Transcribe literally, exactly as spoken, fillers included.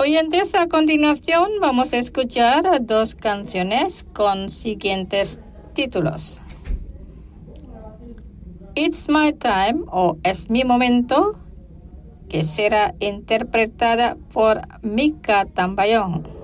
oyentes, a continuación vamos a escuchar dos canciones con siguientes títulos. It's My Time o Es mi momento, que será interpretada por Mika Tambayong.